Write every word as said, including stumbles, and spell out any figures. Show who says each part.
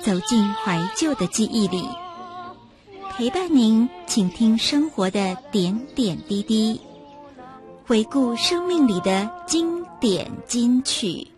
Speaker 1: 走进怀旧的记忆里，陪伴您倾听生活的点点滴滴，回顾生命里的经典金曲。